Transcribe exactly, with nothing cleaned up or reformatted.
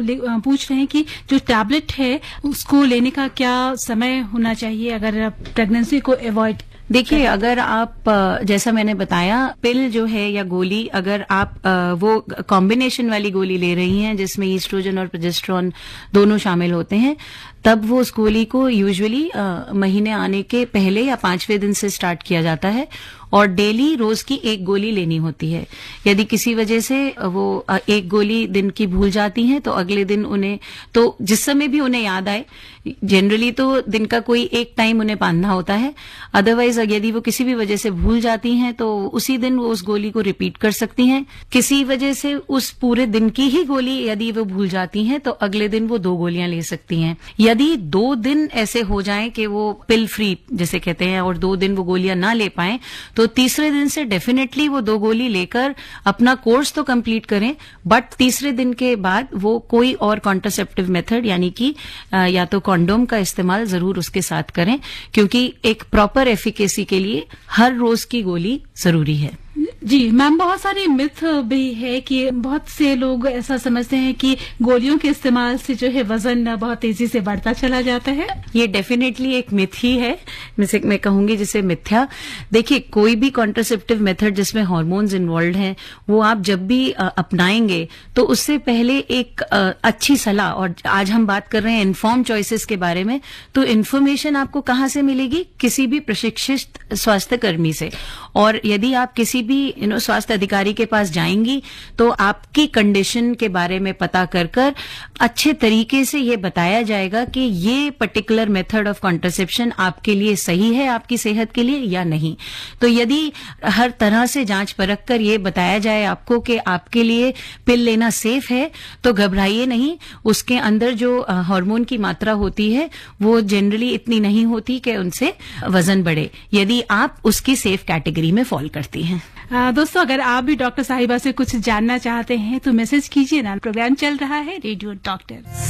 पूछ रहे हैं कि जो टैबलेट है उसको लेने का क्या समय होना चाहिए अगर प्रेगनेंसी को अवॉइड। देखिए, अगर आप जैसा मैंने बताया पिल जो है या गोली, अगर आप वो कॉम्बिनेशन वाली गोली ले रही हैं जिसमें ईस्ट्रोजन और प्रोजेस्टेरोन दोनों शामिल होते हैं, तब वो उस गोली को यूजुअली महीने आने के पहले या पांचवें दिन से स्टार्ट किया जाता है और डेली रोज की एक गोली लेनी होती है। यदि किसी वजह से वो एक गोली दिन की भूल जाती हैं तो अगले दिन उन्हें, तो जिस समय भी उन्हें याद आए, जनरली तो दिन का कोई एक टाइम उन्हें बांधना होता है, अदरवाइज यदि वो किसी भी वजह से भूल जाती हैं तो उसी दिन वो उस गोली को रिपीट कर सकती हैं। किसी वजह से उस पूरे दिन की ही गोली यदि वो भूल जाती हैं तो अगले दिन वो दो गोलियां ले सकती हैं। यदि दो दिन ऐसे हो जाएं कि वो पिल फ्री जैसे कहते हैं और दो दिन वो गोलियां ना ले पाएं, तो तीसरे दिन से डेफिनेटली वो दो गोली लेकर अपना कोर्स तो कंप्लीट करें, बट तीसरे दिन के बाद वो कोई और कॉन्ट्रासेप्टिव मेथड यानी कि या तो कॉन्डोम का इस्तेमाल जरूर उसके साथ करें, क्योंकि एक प्रॉपर एफिकेसी के लिए हर रोज की गोली जरूरी है। जी मैम, बहुत सारे मिथ भी है कि बहुत से लोग ऐसा समझते हैं कि गोलियों के इस्तेमाल से जो है वजन बहुत तेजी से बढ़ता चला जाता है। ये डेफिनेटली एक मिथ ही है, मैं मैं कहूंगी जिसे मिथ्या। देखिए, कोई भी कॉन्ट्रासेप्टिव मेथड जिसमें हार्मोन्स इन्वॉल्व हैं वो आप जब भी अपनाएंगे तो उससे पहले एक अच्छी सलाह, और आज हम बात कर रहे हैं इन्फॉर्म चॉइसेस के बारे में, तो इन्फॉर्मेशन आपको कहाँ से मिलेगी? किसी भी प्रशिक्षित स्वास्थ्य कर्मी से। और यदि आप किसी भी यू नो स्वास्थ्य अधिकारी के पास जाएंगी तो आपकी कंडीशन के बारे में पता कर कर अच्छे तरीके से ये बताया जाएगा कि ये पर्टिकुलर मेथड ऑफ कॉन्ट्रासेप्शन आपके लिए सही है, आपकी सेहत के लिए या नहीं। तो यदि हर तरह से जांच परख कर ये बताया जाए आपको कि आपके लिए पिल लेना सेफ है, तो घबराइए नहीं। उसके अंदर जो हार्मोन की मात्रा होती है वो जनरली इतनी नहीं होती कि उनसे वजन बढ़े, यदि आप उसकी सेफ कैटेगरी में फॉल करती हैं। आ, दोस्तों, अगर आप भी डॉक्टर साहिबा से कुछ जानना चाहते हैं तो मैसेज कीजिए ना। प्रोग्राम चल रहा है रेडियो डॉक्टर।